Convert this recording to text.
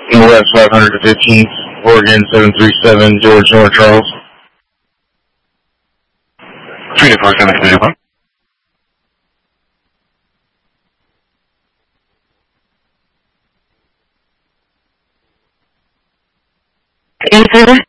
West 515th, Oregon 737, George North Charles. 34731. Any further?